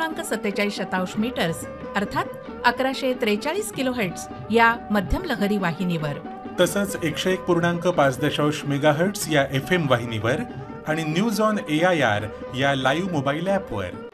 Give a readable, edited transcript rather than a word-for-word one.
101.47 metres अर्थात 1143 kilohertz या मध्यम लहरी वाहिनीवर, तसंच 101.5 मेगाहर्ट्ज या FM वाहिनीवर आणि न्यूज ऑन AIR या लाईव्ह मोबाईल ॲपवर.